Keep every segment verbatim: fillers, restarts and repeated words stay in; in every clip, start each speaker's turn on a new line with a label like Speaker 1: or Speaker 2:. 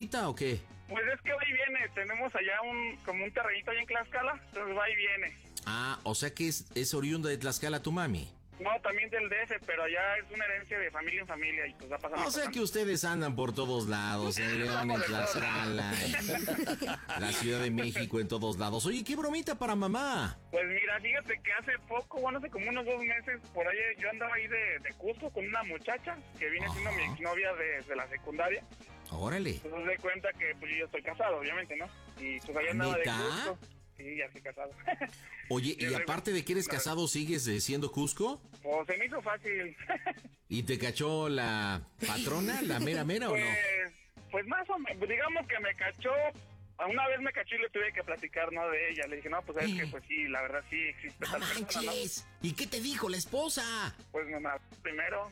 Speaker 1: visita o qué?
Speaker 2: Pues es que va y viene, tenemos allá un como un terrenito allá en Tlaxcala, entonces va y viene.
Speaker 1: Ah, o sea que es, es oriunda de Tlaxcala tu mami.
Speaker 2: No, también del D F, pero allá es una herencia de familia en familia y pues va pasando.
Speaker 1: O sea que ustedes andan por todos lados, en León, en Tlaxcala, en la Ciudad de México, en todos lados. Oye, qué bromita para mamá.
Speaker 2: Pues mira, fíjate que hace poco, bueno, hace como unos dos meses, por ahí yo andaba ahí de, de Cusco con una muchacha que viene siendo mi exnovia desde la secundaria.
Speaker 1: Órale.
Speaker 2: Pues se da cuenta que pues yo estoy casado, obviamente, ¿no? Y pues allá andaba de Cusco. Sí, ya estoy casado.
Speaker 1: Oye, y, y aparte de que eres casado, ¿sigues siendo Cusco?
Speaker 2: Pues se me hizo fácil.
Speaker 1: ¿Y te cachó la patrona, la mera mera
Speaker 2: pues,
Speaker 1: o no?
Speaker 2: Pues más o menos, digamos que me cachó. Una vez me cachó y le tuve que platicar, ¿no? De ella. Le dije, no, pues es que, pues sí, la verdad sí existe.
Speaker 1: ¡No manches! ¿No? ¿Y qué te dijo la esposa?
Speaker 2: Pues mamá, primero.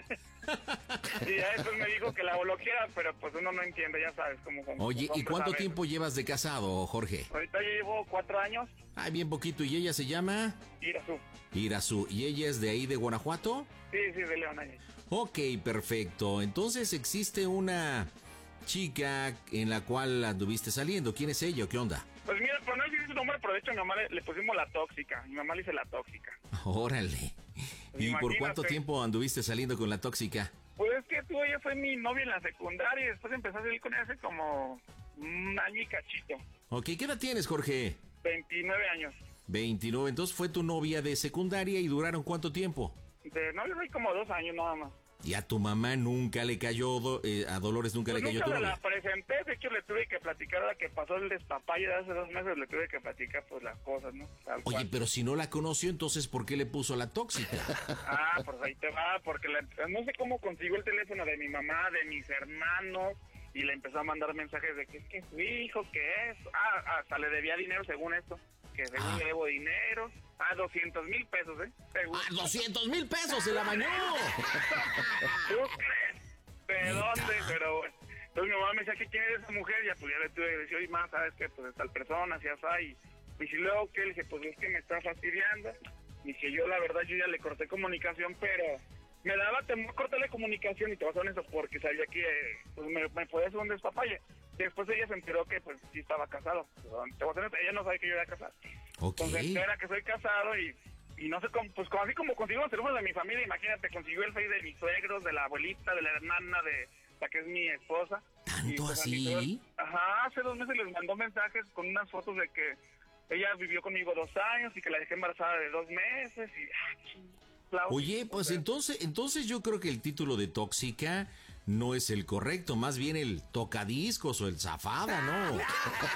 Speaker 2: Y ya después me dijo que la bloqueara, pero pues uno no entiende, ya sabes cómo son.
Speaker 1: Oye, ¿y cuánto tiempo llevas de casado, Jorge?
Speaker 2: Ahorita yo llevo cuatro años.
Speaker 1: Ay, bien poquito. ¿Y ella se llama?
Speaker 2: Irazú.
Speaker 1: Irazú. ¿Y ella es de ahí, de Guanajuato?
Speaker 2: Sí, sí, de León. Ahí.
Speaker 1: Ok, perfecto. Entonces existe una chica en la cual anduviste saliendo. ¿Quién es ella o qué onda?
Speaker 2: Pues mira, pues no existe su nombre, pero de hecho a mi mamá le, le pusimos la tóxica. Mi mamá le dice la tóxica.
Speaker 1: Órale. ¿Y Imagínate. por cuánto tiempo anduviste saliendo con la tóxica?
Speaker 2: Pues es que tú, ella fue mi novia en la secundaria y después empecé a salir con ella hace como un año y cachito.
Speaker 1: Ok, ¿qué edad tienes, Jorge?
Speaker 2: veintinueve años.
Speaker 1: veintinueve, entonces fue tu novia de secundaria y duraron ¿cuánto tiempo?
Speaker 2: De novia hay como dos años nada más.
Speaker 1: ¿Y a tu mamá nunca le cayó, do, eh, a Dolores nunca pues le cayó
Speaker 2: nunca
Speaker 1: tu novia?
Speaker 2: la presenté, de hecho le tuve que platicar a la que pasó el despapalle de hace dos meses, le tuve que platicar pues las cosas, ¿no? Tal
Speaker 1: Oye,
Speaker 2: cual.
Speaker 1: pero si no la conoció, entonces ¿por qué le puso la tóxica?
Speaker 2: Ah, pues ahí te va, porque la, no sé cómo consiguió el teléfono de mi mamá, de mis hermanos, y le empezó a mandar mensajes de que es que su hijo, que es, ah, hasta le debía dinero según esto, que según ah. le debo dinero. Ah, doscientos mil pesos, ¿eh?
Speaker 1: Según. ¡Ah, doscientos mil pesos! ¡Se la bañó!
Speaker 2: ¿Tú crees? ¿De dónde? Pero bueno. Entonces mi mamá me decía, ¿qué quién es esa mujer? Ya pues ya le tuve que decir, oye, más, ¿sabes qué? Pues es tal persona, así, así. Y, y si luego que le dije, pues es que me está fastidiando. Y que yo, la verdad, yo ya le corté comunicación, pero me daba temor cortarle comunicación, y te vas a honesto, porque sabía que pues, me, me podía hacer un despapalle. Después ella se enteró que pues sí estaba casado. Te voy a honesto, ella no sabe que yo era casado.
Speaker 1: Okay.
Speaker 2: Entonces entera que soy casado y, y no sé cómo, pues como, así como consiguió los teléfonos de mi familia, imagínate, consiguió el face de mis suegros, de la abuelita, de la hermana, de la que es mi esposa.
Speaker 1: ¿Tanto y, pues, así?
Speaker 2: Suegros, ajá, hace dos meses les mandó mensajes con unas fotos de que ella vivió conmigo dos años y que la dejé embarazada de dos meses y... Ah,
Speaker 1: Oye, pues entonces, entonces yo creo que el título de tóxica no es el correcto, más bien el tocadiscos o el zafada, ¿no?
Speaker 2: No,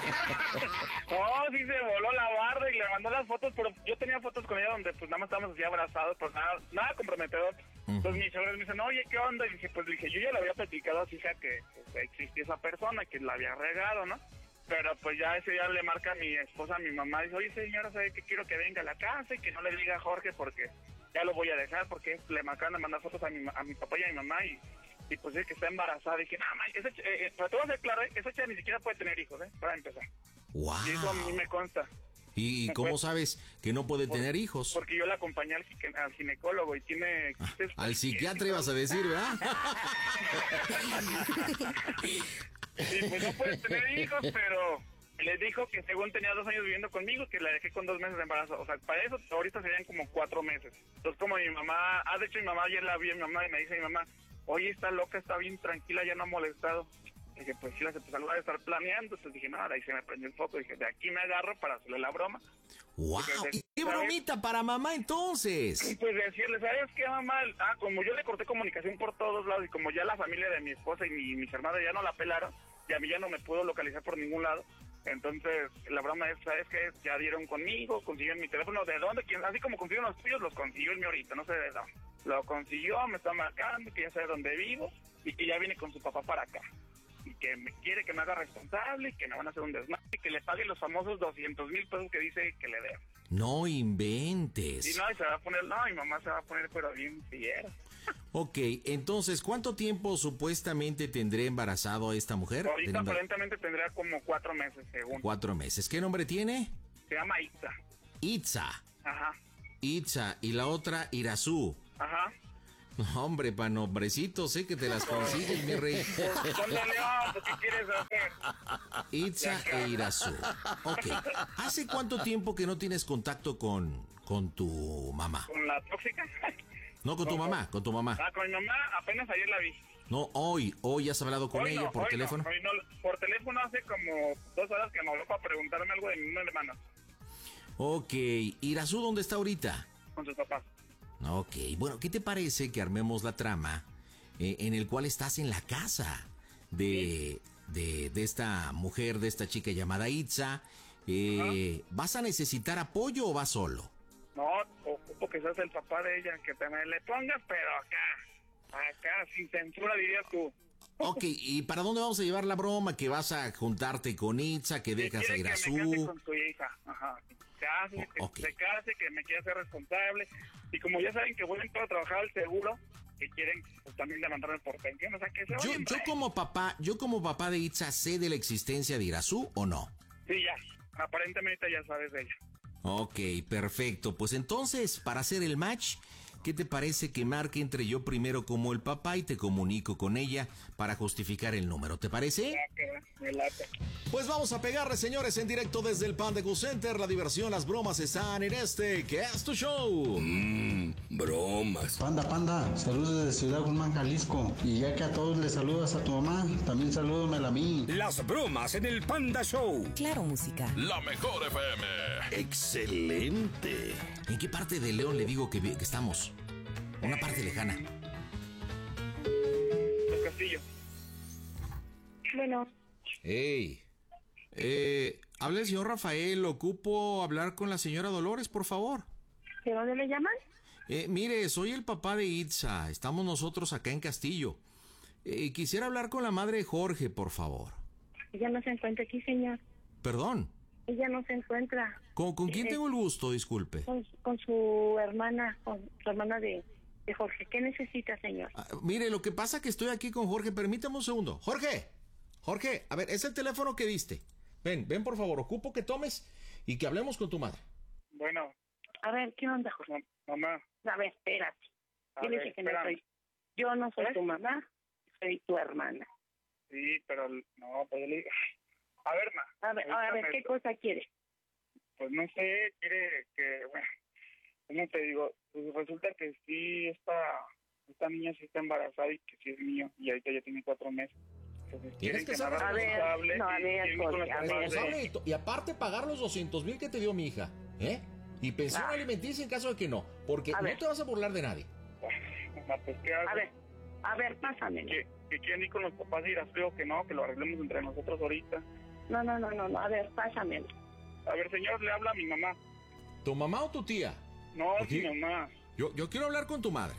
Speaker 2: sí se voló la barda y le mandó las fotos, pero yo tenía fotos con ella donde pues nada más estábamos así abrazados, pues nada, nada comprometedor. Uh-huh. Entonces mis suegros me dicen, oye, ¿qué onda? Y dije, pues le dije, yo ya le había platicado a su hija que pues, existía esa persona, que la había regado, ¿no? Pero pues ya ese día le marca a mi esposa, a mi mamá, y dice, oye señora, ¿sabe que quiero que venga a la casa y que no le diga a Jorge porque ya lo voy a dejar? Porque le marcaron de mandar fotos a mi, a mi papá y a mi mamá y, y pues dice que está embarazada. Y dije, no, man, ese, eh, pero te voy a hacer claro, ¿eh? Esa chica ni siquiera puede tener hijos, ¿eh? Para empezar.
Speaker 1: Wow.
Speaker 2: Y eso a mí me consta.
Speaker 1: ¿Y
Speaker 2: me
Speaker 1: cómo
Speaker 2: cuesta.
Speaker 1: sabes que no puede
Speaker 2: Por,
Speaker 1: tener hijos?
Speaker 2: Porque yo la acompañé al, al ginecólogo y tiene...
Speaker 1: Ah, al psiquiatra ibas a decir, ¿verdad?
Speaker 2: Sí, pues no puede tener hijos, pero... Le dijo que según tenía dos años viviendo conmigo, que la dejé con dos meses de embarazo. O sea, para eso ahorita serían como cuatro meses. Entonces, como mi mamá... Ah, de hecho, mi mamá ayer la vi a mi mamá y me dice mi mamá, oye, está loca, está bien tranquila, ya no ha molestado. Y dije, pues sí, la se empezó a estar planeando. Entonces dije, no, ahí se me prendió el foco. Dije, de aquí me agarro para hacerle la broma.
Speaker 1: ¡Wow! Dije, ¿qué bromita para mamá entonces?
Speaker 2: Y pues decirle, ¿sabes qué, mamá? Ah, como yo le corté comunicación por todos lados y como ya la familia de mi esposa y mi, mis hermanas ya no la pelaron, y a mí ya no me pudo localizar por ningún lado. Entonces, la broma es, ¿sabes qué? Ya dieron conmigo, consiguieron mi teléfono. ¿De dónde? ¿Quién? Así como consiguieron los tuyos, los consiguió el mío ahorita, no sé de dónde. Lo consiguió, me está marcando, que ya sabe dónde vivo y que ya viene con su papá para acá. Y que me quiere que me haga responsable y que me van a hacer un desmadre y que le pague los famosos doscientos mil pesos que dice que le debo.
Speaker 1: No inventes.
Speaker 2: Y no, y se va a poner, no, mi mamá se va a poner pero bien fiera.
Speaker 1: Ok, entonces, ¿cuánto tiempo supuestamente tendré embarazado a esta mujer?
Speaker 2: Ahorita aparentemente tendría como cuatro meses, según.
Speaker 1: Cuatro meses. ¿Qué nombre tiene?
Speaker 2: Se llama Itza.
Speaker 1: Itza.
Speaker 2: Ajá.
Speaker 1: Itza. Y la otra, Irazú.
Speaker 2: Ajá.
Speaker 1: No, hombre, pa' nombrecitos, sé que te las consigues, mi rey.
Speaker 2: Pues, ¿dónde, León? ¿Qué quieres hacer?
Speaker 1: Itza e Irazú. Ok. ¿Hace cuánto tiempo que no tienes contacto con, con tu mamá?
Speaker 2: ¿Con la tóxica?
Speaker 1: No, con tu mamá, con tu mamá.
Speaker 2: Ah, con mi mamá apenas ayer la vi.
Speaker 1: No, hoy, hoy has hablado con
Speaker 2: Hoy
Speaker 1: ella
Speaker 2: no,
Speaker 1: por
Speaker 2: hoy
Speaker 1: teléfono.
Speaker 2: No, hoy no, por teléfono hace como dos horas que me habló para preguntarme algo de mi hermano.
Speaker 1: Ok, Irazú, ¿dónde está ahorita?
Speaker 2: Con sus papás.
Speaker 1: Ok, bueno, ¿qué te parece que armemos la trama eh, en el cual estás en la casa de, de, de esta mujer, de esta chica llamada Itza? Eh, ¿Vas a necesitar apoyo o vas solo?
Speaker 2: No, ocupo que seas el papá de ella, que te me le pongas, pero acá, acá, sin censura dirías tú.
Speaker 1: Ok, ¿y para dónde vamos a llevar la broma? ¿Que vas a juntarte con Itza, que dejas a
Speaker 2: Que me case
Speaker 1: Irazú?
Speaker 2: con su hija, ajá. Que case, que
Speaker 1: Ok.
Speaker 2: se case, que me quiera ser responsable. Y como ya saben que voy a entrar a trabajar al seguro, que quieren pues, también levantarme por pensión, o sea, que se
Speaker 1: Yo,
Speaker 2: vayan,
Speaker 1: yo
Speaker 2: hombre.
Speaker 1: como papá, yo como papá de Itza, ¿sé de la existencia de Irazú o no?
Speaker 2: Sí, ya, aparentemente ya sabes de ella.
Speaker 1: Ok, perfecto. Pues entonces, para hacer el match, ¿qué te parece que marque entre yo primero como el papá y te comunico con ella para justificar el número? ¿Te parece?
Speaker 2: Ya que me late.
Speaker 1: Pues vamos a pegarle, señores, en directo desde el Panda Cool Center. La diversión, las bromas están en este, que es tu show.
Speaker 3: Mmm, bromas.
Speaker 4: Panda, panda, saludos desde Ciudad Guzmán, Jalisco. Y ya que a todos les saludas a tu mamá, también salúdamela a mí.
Speaker 3: Las bromas en el Panda Show.
Speaker 5: Claro, música.
Speaker 6: La mejor F M.
Speaker 3: Excelente.
Speaker 1: ¿En qué parte de León le digo que, vi- que estamos? Una parte lejana.
Speaker 2: Los Castillo.
Speaker 7: Bueno,
Speaker 1: Hey, eh, habla el señor Rafael. Ocupo hablar con la señora Dolores, por favor.
Speaker 7: ¿de dónde le llaman?
Speaker 1: Eh, mire, soy el papá de Itza. Estamos nosotros acá en Castillo. Eh, quisiera hablar con la madre de Jorge, por favor.
Speaker 7: Ella no se encuentra aquí, señor.
Speaker 1: Perdón.
Speaker 7: Ella no se encuentra
Speaker 1: ¿Con, con quién
Speaker 7: Eh,
Speaker 1: tengo el gusto? Disculpe.
Speaker 7: con, con su hermana, con su hermana de, de Jorge. ¿Qué necesita, señor?
Speaker 1: Ah, mire, lo que pasa es que estoy aquí con Jorge. Permítame un segundo. Jorge, Jorge, a ver, es el teléfono que diste. Ven, ven por favor, ocupo que tomes y que hablemos con tu madre.
Speaker 2: Bueno,
Speaker 7: A ver, ¿qué onda, Jorge?
Speaker 2: ma- mamá.
Speaker 7: A ver, espérate.
Speaker 2: A
Speaker 7: Dile
Speaker 2: ver,
Speaker 7: que no
Speaker 2: espérame.
Speaker 7: soy. Yo no soy
Speaker 2: ¿Eh?
Speaker 7: tu mamá, soy tu hermana.
Speaker 2: Sí, pero no, pues yo le digo. A ver, ma.
Speaker 7: A ver, a ver, ¿qué cosa quiere?
Speaker 2: Pues no sé, quiere que, bueno, ¿cómo te digo? Pues resulta que sí, esta, esta niña sí está embarazada y que sí es mío, y ahorita ya tiene cuatro meses. Entonces,
Speaker 1: Tienes
Speaker 2: quieren
Speaker 1: que
Speaker 2: me
Speaker 1: ser
Speaker 2: haga
Speaker 7: A ver,
Speaker 2: responsable
Speaker 7: no, a
Speaker 2: y
Speaker 7: ver,
Speaker 2: quieren con
Speaker 7: Jorge,
Speaker 2: los
Speaker 7: a ver.
Speaker 2: papás de-
Speaker 1: Responsable y, to- y aparte pagar los doscientos mil que te dio mi hija, ¿eh? Y pensión
Speaker 7: Ah.
Speaker 1: alimenticia en caso de que no, porque
Speaker 7: A
Speaker 1: no
Speaker 7: ver.
Speaker 1: te vas a burlar de nadie.
Speaker 2: Mamá, pues, ¿qué hago?
Speaker 7: A ver, a ver, pásame.
Speaker 2: Que, que quieren ir con los papás de Irafeo, que no, que lo arreglemos entre nosotros ahorita.
Speaker 7: No, no, no, no, no, a ver, pásame.
Speaker 2: A ver, señor, le habla a mi mamá.
Speaker 1: ¿Tu mamá o tu tía?
Speaker 2: No,
Speaker 1: ¿Por
Speaker 2: mi
Speaker 1: qué?
Speaker 2: mamá.
Speaker 1: Yo, yo quiero hablar con tu madre.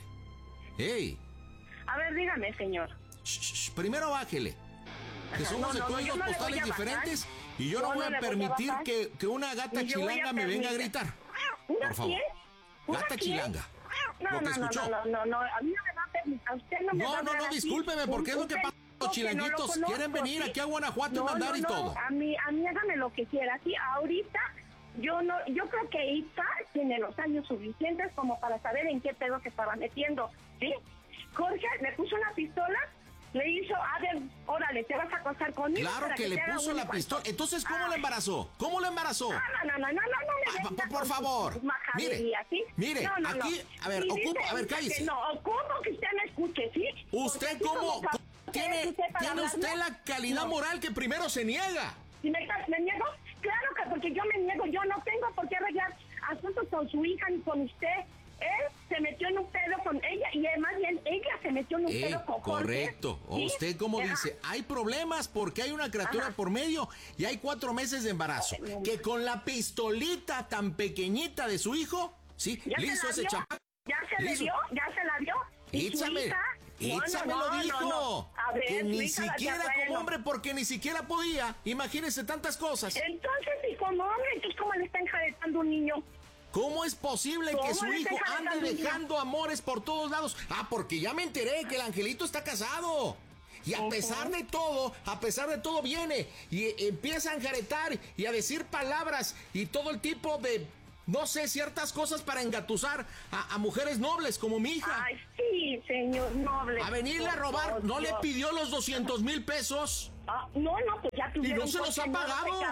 Speaker 1: Hey,
Speaker 7: A ver, dígame, señor.
Speaker 1: shh, shh, primero bájele. Que
Speaker 7: Ajá,
Speaker 1: somos
Speaker 7: no,
Speaker 1: de
Speaker 7: no, no, yo
Speaker 1: códigos
Speaker 7: no le
Speaker 1: postales
Speaker 7: voy a bajar.
Speaker 1: diferentes y yo no,
Speaker 7: Yo
Speaker 1: voy
Speaker 7: no
Speaker 1: a
Speaker 7: le voy a
Speaker 1: permitir
Speaker 7: bajar.
Speaker 1: que, que una gata
Speaker 7: Ni yo voy a
Speaker 1: chilanga me venga a
Speaker 7: permitir.
Speaker 1: gritar.
Speaker 7: ¿Una
Speaker 1: Por favor.
Speaker 7: quién? ¿Una
Speaker 1: Gata
Speaker 7: quién?
Speaker 1: chilanga.
Speaker 7: No,
Speaker 1: Lo que
Speaker 7: no, no,
Speaker 1: escuchó.
Speaker 7: no, no, no, a mí no me va a permitir, a usted no me va
Speaker 1: No,
Speaker 7: a
Speaker 1: no,
Speaker 7: hablar
Speaker 1: no,
Speaker 7: así.
Speaker 1: discúlpeme, porque es lo que
Speaker 7: Un
Speaker 1: pasa.
Speaker 7: pendejo
Speaker 1: Los
Speaker 7: que no lo
Speaker 1: chilanguitos
Speaker 7: conozco,
Speaker 1: quieren venir
Speaker 7: ¿sí?
Speaker 1: aquí a Guanajuato y
Speaker 7: No,
Speaker 1: mandar
Speaker 7: no,
Speaker 1: y
Speaker 7: no,
Speaker 1: todo.
Speaker 7: a mí, a mí hágame lo que quiera, ¿sí? Ahorita yo no, yo creo que Itza tiene los años suficientes como para saber en qué pedo se estaba metiendo, ¿sí? Jorge le puso una pistola, le hizo, a ver, órale, te vas a acostar conmigo.
Speaker 1: Claro
Speaker 7: para
Speaker 1: que le
Speaker 7: te haga
Speaker 1: puso
Speaker 7: un
Speaker 1: la
Speaker 7: infarto.
Speaker 1: pistola. Entonces, ¿cómo
Speaker 7: Ah.
Speaker 1: la embarazó? ¿Cómo la embarazó?
Speaker 7: No, no, no, no, no, no, no me
Speaker 1: Ah,
Speaker 7: venga
Speaker 1: por- por
Speaker 7: con
Speaker 1: favor.
Speaker 7: sus majaderías,
Speaker 1: Mire,
Speaker 7: ¿sí?
Speaker 1: mire,
Speaker 7: No, no, no.
Speaker 1: aquí, a ver,
Speaker 7: Y
Speaker 1: ocupo-
Speaker 7: dice
Speaker 1: a ver,
Speaker 7: usted
Speaker 1: cállese.
Speaker 7: que No, ocupo que usted me escuche, ¿sí?
Speaker 1: ¿Usted
Speaker 7: Porque así
Speaker 1: cómo,
Speaker 7: como
Speaker 1: cómo- tiene,
Speaker 7: usted para
Speaker 1: tiene usted
Speaker 7: hablarme?
Speaker 1: la calidad
Speaker 7: No.
Speaker 1: moral que primero se niega?
Speaker 7: ¿Y me, me niego? Claro que porque yo me niego, yo no tengo por qué arreglar asuntos con su hija ni con usted. Él se metió en un pedo con ella y además bien ella se metió en un
Speaker 1: Eh,
Speaker 7: pedo con Jorge,
Speaker 1: correcto.
Speaker 7: ¿sí?
Speaker 1: Usted como
Speaker 7: Ajá.
Speaker 1: dice, hay problemas porque hay una criatura
Speaker 7: Ajá.
Speaker 1: por medio y hay cuatro meses de embarazo.
Speaker 7: Ay, no.
Speaker 1: Que con la pistolita tan pequeñita de su hijo, sí,
Speaker 7: ¿Ya
Speaker 1: le
Speaker 7: se
Speaker 1: hizo
Speaker 7: la
Speaker 1: ese
Speaker 7: dio?
Speaker 1: chamaco.
Speaker 7: ¿Ya se le
Speaker 1: Listo.
Speaker 7: dio? ¿Ya se la dio? ¿Y su
Speaker 1: Itza me,
Speaker 7: hija?
Speaker 1: Itza
Speaker 7: No,
Speaker 1: me
Speaker 7: no,
Speaker 1: lo
Speaker 7: no,
Speaker 1: dijo.
Speaker 7: no. A ver,
Speaker 1: que
Speaker 7: su
Speaker 1: ni
Speaker 7: hija la
Speaker 1: siquiera
Speaker 7: de abuelo.
Speaker 1: como hombre porque ni siquiera podía. Imagínese tantas cosas.
Speaker 7: Entonces, y como hombre, entonces ¿cómo le está enjaretando un niño?
Speaker 1: ¿Cómo es posible
Speaker 7: ¿Cómo
Speaker 1: que su
Speaker 7: le está
Speaker 1: hijo
Speaker 7: enjaretando
Speaker 1: ande
Speaker 7: un niño?
Speaker 1: dejando amores por todos lados? Ah, porque ya me enteré que el angelito está casado. Y a
Speaker 7: Ujú.
Speaker 1: pesar de todo, a pesar de todo viene y eh, empieza a enjaretar y a decir palabras y todo el tipo de no sé, ciertas cosas para engatusar a, a mujeres nobles como mi hija.
Speaker 7: Ay, sí, señor noble.
Speaker 1: A venirle a robar, ¿no le pidió los doscientos mil pesos?
Speaker 7: Ah, no, no, pues ya tuvieron
Speaker 1: ¿Y no se los ha pagado?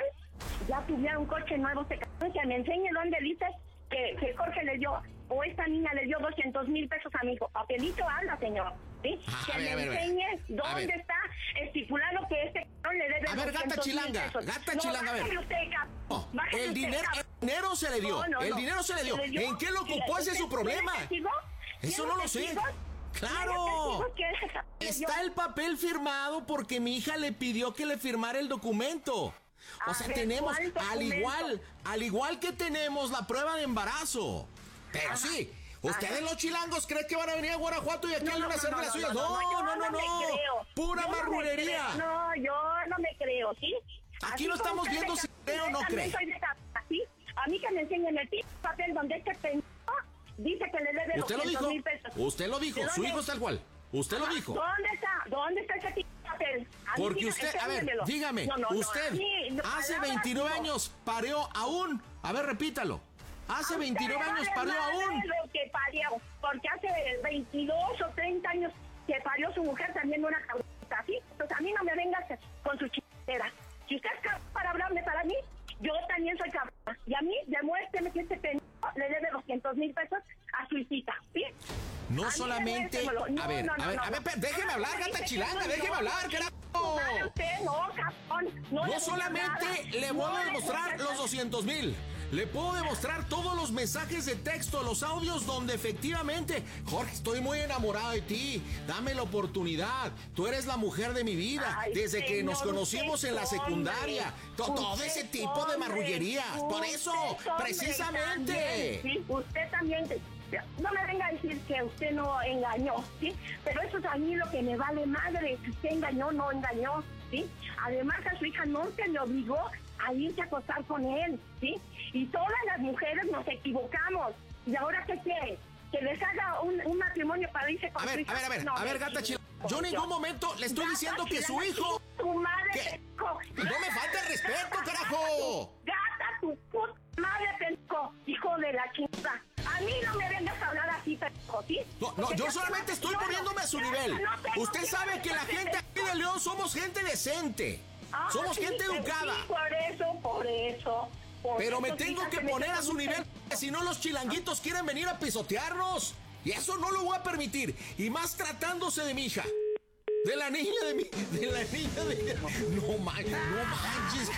Speaker 7: Ya tuvieron un coche nuevo, se cabrón, que me enseñe dónde dices que, que Jorge le dio, o esta niña le dio doscientos mil pesos a mi hijo. Papelito habla, señor. ¿Sí?
Speaker 1: Ah,
Speaker 7: que
Speaker 1: a ver,
Speaker 7: me
Speaker 1: a ver,
Speaker 7: enseñe
Speaker 1: a ver.
Speaker 7: dónde está estipulado que este cabrón le debe
Speaker 1: A ver, gata
Speaker 7: doscientos mil
Speaker 1: chilanga,
Speaker 7: pesos.
Speaker 1: gata
Speaker 7: No,
Speaker 1: chilanga, a ver.
Speaker 7: bájale usted, cabrón.
Speaker 1: Oh,
Speaker 7: Bájale
Speaker 1: el,
Speaker 7: usted,
Speaker 1: dinero,
Speaker 7: cabrón.
Speaker 1: el dinero se le dio,
Speaker 7: No, no,
Speaker 1: el
Speaker 7: no.
Speaker 1: dinero se le dio.
Speaker 7: ¿Se le dio?
Speaker 1: ¿En qué lo ocupó? Ese es su
Speaker 7: ¿Tiene
Speaker 1: problema.
Speaker 7: testigos?
Speaker 1: Eso
Speaker 7: ¿Tiene
Speaker 1: no lo sé.
Speaker 7: testigos?
Speaker 1: ¡Claro!
Speaker 7: ¿Tiene testigos que ese cabrón le dio?
Speaker 1: Está el papel firmado porque mi hija le pidió que le firmara el documento. O
Speaker 7: A
Speaker 1: sea,
Speaker 7: ver,
Speaker 1: tenemos,
Speaker 7: ¿cuál
Speaker 1: al
Speaker 7: documento?
Speaker 1: igual, al igual que tenemos la prueba de embarazo. Pero
Speaker 7: Ajá.
Speaker 1: sí, ustedes los chilangos creen que van a venir a Guanajuato y aquí
Speaker 7: No,
Speaker 1: van
Speaker 7: no,
Speaker 1: a hacer
Speaker 7: no,
Speaker 1: de las
Speaker 7: no,
Speaker 1: suyas.
Speaker 7: no,
Speaker 1: No,
Speaker 7: yo
Speaker 1: no, no,
Speaker 7: me
Speaker 1: no.
Speaker 7: creo.
Speaker 1: Pura
Speaker 7: Yo no me
Speaker 1: marrulería.
Speaker 7: creo. No, yo no me creo, ¿sí?
Speaker 1: Aquí
Speaker 7: Así
Speaker 1: lo
Speaker 7: como
Speaker 1: estamos
Speaker 7: usted
Speaker 1: viendo
Speaker 7: de
Speaker 1: si
Speaker 7: cap-
Speaker 1: cree o no
Speaker 7: yo también
Speaker 1: cree.
Speaker 7: soy de cap- ¿sí? A mí que me enseñen el tipo de papel donde este pendejo dice que le debe
Speaker 1: Usted lo
Speaker 7: doscientos
Speaker 1: dijo.
Speaker 7: mil pesos.
Speaker 1: Usted lo dijo.
Speaker 7: ¿De
Speaker 1: Su
Speaker 7: dónde?
Speaker 1: hijo es tal cual. Usted lo
Speaker 7: Ajá,
Speaker 1: dijo.
Speaker 7: ¿Dónde está? ¿Dónde está ese tipo de papel? A mí
Speaker 1: Porque
Speaker 7: diga-
Speaker 1: usted, a ver,
Speaker 7: enséñemelo.
Speaker 1: dígame,
Speaker 7: No, no, no,
Speaker 1: usted
Speaker 7: a mí, no,
Speaker 1: hace
Speaker 7: palabras
Speaker 1: veintinueve
Speaker 7: no.
Speaker 1: años parió aún. A ver, repítalo. Hace
Speaker 7: A
Speaker 1: veintinueve
Speaker 7: usted le
Speaker 1: años
Speaker 7: vale
Speaker 1: parió
Speaker 7: madre
Speaker 1: aún.
Speaker 7: Lo que parió, porque hace veintidós o treinta años que parió su mujer también una cabrita, ¿sí? Entonces a mí no me vengas con su chistera. Si usted es cabrón para hablarme para mí, yo también soy cabrón. Y a mí, demuéstreme que este pendejo le debe doscientos mil pesos a su hijita, ¿sí?
Speaker 1: No
Speaker 7: A mí
Speaker 1: solamente.
Speaker 7: demuéstremelo. No,
Speaker 1: A ver,
Speaker 7: no, no,
Speaker 1: a ver,
Speaker 7: no,
Speaker 1: a ver,
Speaker 7: no.
Speaker 1: pe- déjeme
Speaker 7: Ah,
Speaker 1: hablar,
Speaker 7: dice
Speaker 1: gata
Speaker 7: que
Speaker 1: chilanga,
Speaker 7: soy
Speaker 1: déjeme
Speaker 7: yo.
Speaker 1: hablar,
Speaker 7: No,
Speaker 1: carajo.
Speaker 7: usted no, cabrón. No,
Speaker 1: No
Speaker 7: le
Speaker 1: solamente
Speaker 7: voy a
Speaker 1: le
Speaker 7: nada.
Speaker 1: voy a
Speaker 7: No le
Speaker 1: demostrar
Speaker 7: voy a
Speaker 1: los doscientos mil. Le puedo demostrar todos los mensajes de texto, los audios donde efectivamente, Jorge, estoy muy enamorado de ti. Dame la oportunidad. Tú eres la mujer de mi vida.
Speaker 7: Ay,
Speaker 1: Desde que nos
Speaker 7: señor,
Speaker 1: conocimos
Speaker 7: usted
Speaker 1: en la
Speaker 7: es hombre.
Speaker 1: secundaria. To- Todo
Speaker 7: Usted
Speaker 1: ese
Speaker 7: es
Speaker 1: tipo de
Speaker 7: hombre.
Speaker 1: marrullerías. Por
Speaker 7: Usted
Speaker 1: eso,
Speaker 7: es hombre
Speaker 1: precisamente.
Speaker 7: también, sí, usted también. No me venga a decir que usted no engañó, ¿sí? Pero eso es a mí lo que me vale madre. Si usted engañó, no engañó, ¿sí? Además, a su hija no se le obligó a irse a acostar con él, ¿sí? Y todas las mujeres nos equivocamos. ¿Y ahora qué quiere? ¿Que les haga un, un matrimonio para irse con
Speaker 1: A
Speaker 7: su
Speaker 1: ver,
Speaker 7: hija?
Speaker 1: a ver, a ver,
Speaker 7: No,
Speaker 1: a ver,
Speaker 7: me
Speaker 1: gata chilanga. Yo en
Speaker 7: equivoco.
Speaker 1: ningún momento le estoy
Speaker 7: Gata
Speaker 1: diciendo que su
Speaker 7: chilanga,
Speaker 1: hijo.
Speaker 7: Tu madre,
Speaker 1: ¿Qué?
Speaker 7: pendejo.
Speaker 1: No me falta el respeto, carajo.
Speaker 7: Gata, tu puta madre, pendejo, hijo de la chingada. A mí no me vengas a hablar así, pendejo, ¿sí?
Speaker 1: No, no,
Speaker 7: Porque
Speaker 1: yo
Speaker 7: te-
Speaker 1: solamente estoy
Speaker 7: yo no-
Speaker 1: poniéndome a su
Speaker 7: yo
Speaker 1: nivel.
Speaker 7: no tengo
Speaker 1: Usted
Speaker 7: que
Speaker 1: sabe que la
Speaker 7: hablar,
Speaker 1: gente aquí de León somos gente decente.
Speaker 7: Ah,
Speaker 1: Somos
Speaker 7: sí,
Speaker 1: gente
Speaker 7: pues
Speaker 1: educada.
Speaker 7: sí, por eso, por eso. por
Speaker 1: Pero me
Speaker 7: eso,
Speaker 1: tengo
Speaker 7: hija,
Speaker 1: que
Speaker 7: se me
Speaker 1: poner a
Speaker 7: quedó
Speaker 1: su
Speaker 7: muy
Speaker 1: nivel,
Speaker 7: pendejo.
Speaker 1: porque si no los chilanguitos quieren venir a pisotearnos. Y eso no lo voy a permitir. Y más tratándose de mi hija. De la niña de mi... De la niña de... No manches, no manches,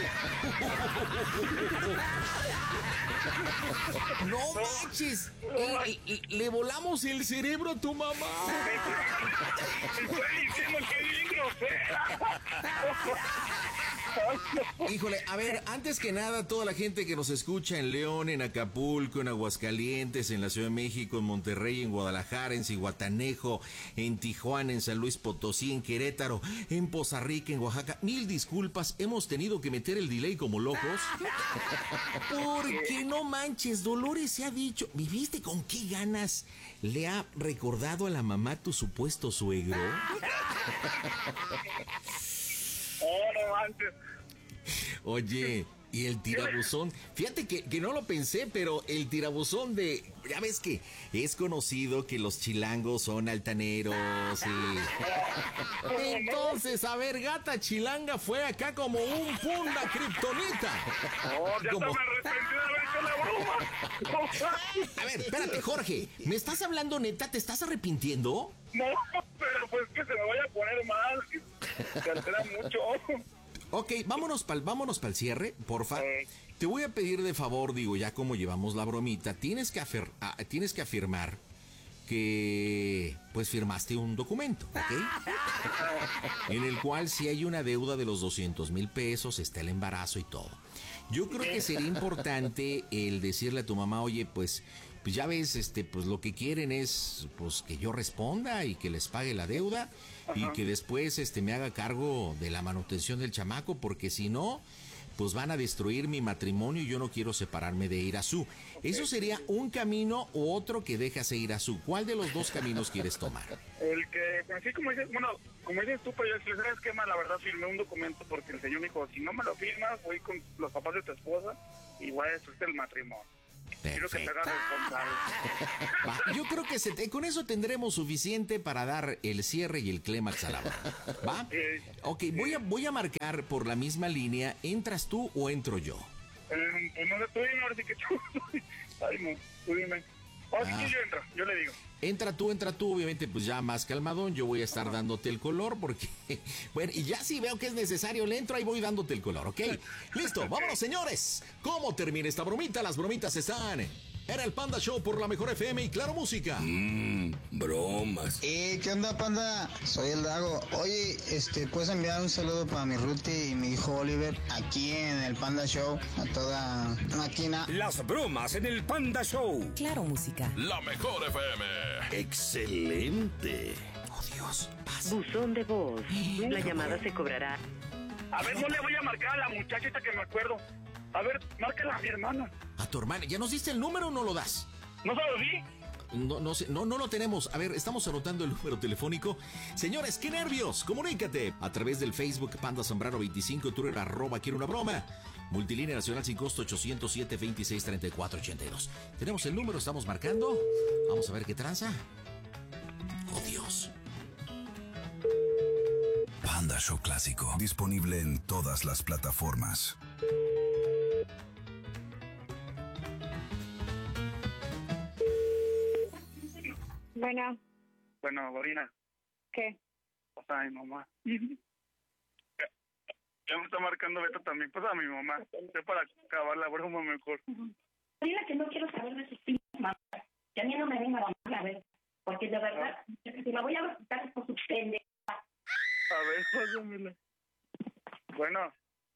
Speaker 1: carnal. No manches. Eh, eh, le volamos el cerebro a tu mamá.
Speaker 2: Estoy diciendo que es bien grosera.
Speaker 1: Híjole, a ver, antes que nada, toda la gente que nos escucha en León, en Acapulco, en Aguascalientes, en la Ciudad de México, en Monterrey, en Guadalajara, en Zihuatanejo, en Tijuana, en San Luis Potosí, en Querétaro, en Poza Rica, en Oaxaca, mil disculpas, hemos tenido que meter el delay como locos. Porque no manches, Dolores se ha dicho, ¿viviste con qué ganas le ha recordado a la mamá tu supuesto suegro?
Speaker 2: Oh, no manches.
Speaker 1: Oye, y el tirabuzón, fíjate que, que no lo pensé, pero el tirabuzón de, ya ves que es conocido que los chilangos son altaneros y... Entonces, a ver, gata chilanga fue acá como un funda kriptonita.
Speaker 2: Oh, ya
Speaker 1: Como-
Speaker 2: hasta me arrepentí de haber hecho la broma.
Speaker 1: A ver, espérate, Jorge, ¿me estás hablando neta? ¿Te estás arrepintiendo?
Speaker 2: No, pero pues que se me vaya a poner mal. Que se altera mucho.
Speaker 1: Ok, vámonos para vámonos pa'l cierre, porfa.
Speaker 2: Eh.
Speaker 1: Te voy a pedir de favor, digo, ya como llevamos la bromita, tienes que, afer- ah, tienes que afirmar que, pues, firmaste un documento, ¿ok? En el cual si hay una deuda de los doscientos mil pesos, está el embarazo y todo. Yo creo que sería importante el decirle a tu mamá, oye, pues, pues ya ves, este, pues lo que quieren es, pues, que yo responda y que les pague la deuda. Y que después este me haga cargo de la manutención del chamaco, porque si no, pues van a destruir mi matrimonio y yo no quiero separarme de Irazú. Eso sería un camino u otro que dejas a Irazú. ¿Cuál de los dos caminos quieres tomar?
Speaker 2: El que, así como dices, bueno, como dices tú, pero yo si le sabes qué, la verdad firmé un documento porque el señor me dijo, si no me lo firmas, voy con los papás de tu esposa y voy a destruirte el matrimonio. Quiero que te hagas responsable.
Speaker 1: Va, yo creo que se te, con eso tendremos suficiente para dar el cierre y el clímax a la broma. ¿Va?
Speaker 2: Eh,
Speaker 1: Ok, voy a, voy a marcar por la misma línea. ¿Entras tú o entro yo?
Speaker 2: Eh, pues no sé, tú dime, ahora sí que tú. Ay, no, tú dime. Ahora sí
Speaker 1: Ah.
Speaker 2: que yo entro, yo le digo.
Speaker 1: Entra tú, entra tú, obviamente pues ya más calmadón, yo voy a estar dándote el color porque, bueno, y ya si veo que es necesario le entro, ahí voy dándote el color, ¿ok? Listo, vámonos señores. ¿Cómo termina esta bromita? Las bromitas están en el Panda Show por la Mejor F M y Claro Música.
Speaker 3: Mmm, bromas.
Speaker 5: Eh, ¿qué onda, panda? Soy el Dago. Oye, este, ¿puedes enviar un saludo para mi Ruti y mi hijo Oliver aquí en el Panda Show a toda máquina?
Speaker 3: Las bromas en el Panda Show.
Speaker 6: Claro Música.
Speaker 8: La Mejor F M. Excelente.
Speaker 1: Oh Dios, pasa.
Speaker 9: Buzón de voz. La llamada se cobrará.
Speaker 2: A ver, no le voy a marcar a la muchachita que me acuerdo. A ver, márcala a mi hermana.
Speaker 1: A tu hermana, ¿ya nos diste el número o no lo das?
Speaker 2: ¿No se lo di?
Speaker 1: No, no sé, no, no lo tenemos. A ver, estamos anotando el número telefónico. Señores, qué nervios. Comunícate a través del Facebook Panda Zambrano veinticinco, Twitter arroba quiero una broma. Multilínea nacional sin costo ochocientos siete, veintiséis, treinta y cuatro, ochenta y dos. Tenemos el número, estamos marcando. Vamos a ver qué tranza. Oh Dios.
Speaker 8: Panda Show Clásico. Disponible en todas las plataformas.
Speaker 7: Bueno,
Speaker 2: Bueno, Gorina,
Speaker 7: ¿qué?
Speaker 2: o sea, mi mamá. Ya, ya me está marcando Beto también, pues a mi mamá. Ya para acabar la broma mejor.
Speaker 7: Dile que no quiero saber de sus pinches mamás. Que a mí no me venga a ver. Porque de verdad, si la voy a visitar es por su pendeja.
Speaker 2: A ver, pásamela. Bueno.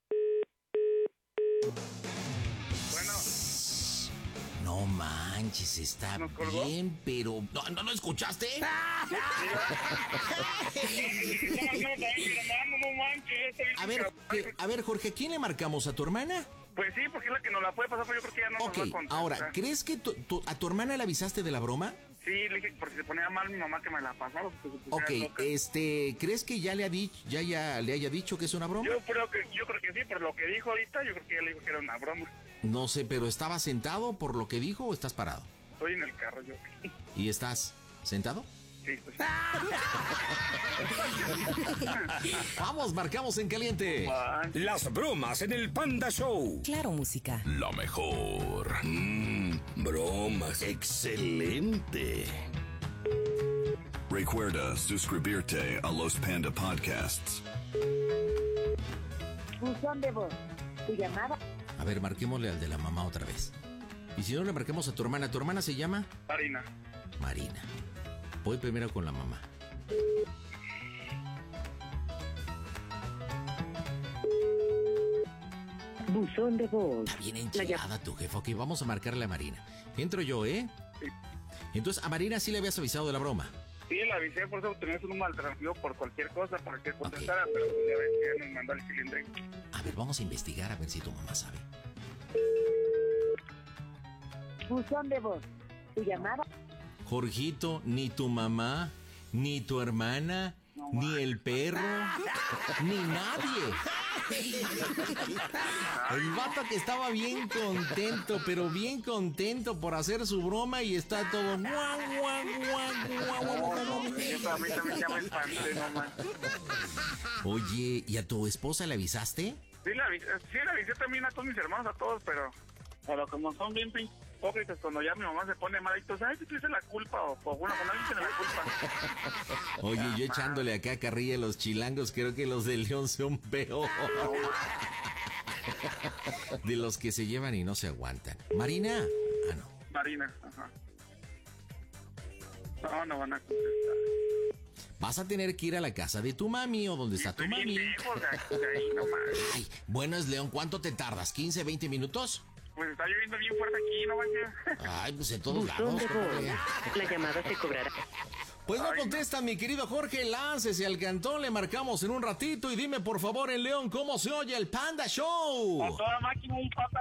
Speaker 2: Bueno.
Speaker 1: No manches, está
Speaker 2: ¿Nos colgó?
Speaker 1: bien, pero... ¿No, no, no escuchaste? A ver, Jorge, a ver, Jorge, ¿a quién le marcamos? ¿A tu hermana?
Speaker 2: Pues sí, porque es la que nos la puede pasar, pero yo creo que ya no
Speaker 1: Ok,
Speaker 2: nos va a contestar.
Speaker 1: ahora, ¿crees que tu- tu- a tu hermana le avisaste de la broma?
Speaker 2: Sí, le dije, porque se ponía mal mi mamá que me la pasara. porque se
Speaker 1: Ok,
Speaker 2: pusiera loca.
Speaker 1: este, ¿crees que ya le ha dicho, ya, ya le haya dicho que es una broma?
Speaker 2: Yo creo que, yo creo que sí, por lo que dijo ahorita, yo creo que ya le dijo que era una broma.
Speaker 1: No sé, pero ¿estaba sentado por lo que dijo o estás parado?
Speaker 2: Estoy en el carro, yo.
Speaker 1: ¿Y estás sentado?
Speaker 2: Sí, pues.
Speaker 1: Vamos, marcamos en caliente.
Speaker 3: Las bromas en el Panda Show.
Speaker 6: Claro Música.
Speaker 8: La mejor.
Speaker 3: Mmm, bromas.
Speaker 8: Excelente. Recuerda suscribirte a los Panda Podcasts.
Speaker 9: Buzón de voz. Tu llamada.
Speaker 1: A ver, marquémosle al de la mamá otra vez. Y si no, le marquemos a tu hermana. ¿Tu hermana se llama?
Speaker 2: Marina.
Speaker 1: Marina. Voy primero con la mamá.
Speaker 9: Buzón de voz.
Speaker 1: Está bien enchilada tu jefa. Ok, vamos a marcarle a Marina. Entro yo, ¿eh?
Speaker 2: Sí.
Speaker 1: Entonces, a Marina sí le habías avisado de la broma.
Speaker 2: Sí, la avisé, por eso tenía su número alternativo por cualquier cosa, para que contestara, pero pues ya ves que ya nos mandó el cilindro.
Speaker 1: A ver, vamos a investigar a ver si tu mamá sabe.
Speaker 9: Buzón de voz. Tu llamada.
Speaker 1: Jorgito, ni tu mamá, ni tu hermana, ni el perro, ni nadie. El vato que estaba bien contento, pero bien contento por hacer su broma y está todo... guau, guau, guau, guau, guau.
Speaker 2: Yo a mí también ya me espanté, no man.
Speaker 1: Oye, ¿y a tu esposa le avisaste?
Speaker 2: Sí, la avisé, sí, la avisé también a todos mis hermanos, a todos, pero... Pero como son bien pin- hipócritas, cuando ya mi mamá se pone mal, entonces, ay, tú hice la culpa, o, o bueno, cuando alguien tiene la culpa.
Speaker 1: Oye, yo echándole acá carrilla a los chilangos, creo que los de León son peor. De los que se llevan y no se aguantan. Marina. Ah, no.
Speaker 2: Marina, ajá. No, no van a contestar.
Speaker 1: Vas a tener que ir a la casa de tu mami o donde está tu
Speaker 2: Estoy bien
Speaker 1: mami.
Speaker 2: lejos de aquí, de ahí nomás.
Speaker 1: Ay, bueno, es León, ¿cuánto te tardas? ¿quince, veinte minutos?
Speaker 2: pues está lloviendo bien fuerte aquí, ¿no manches?
Speaker 1: Ay, pues en todos
Speaker 9: Buzón
Speaker 1: lados.
Speaker 9: de
Speaker 1: compadre.
Speaker 9: voz. La llamada se cobrará.
Speaker 1: Pues no contesta, mi querido Jorge, láncese al cantón, le marcamos en un ratito y dime por favor en León cómo se oye el Panda Show.
Speaker 2: A toda máquina y pata.